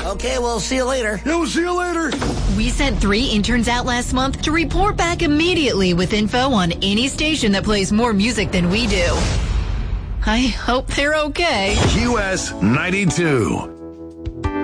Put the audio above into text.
Okay, we'll see you later. Yeah, we'll see you later. We sent 3 interns out last month to report back immediately with info on any station that plays more music than we do. I hope they're okay. US 92.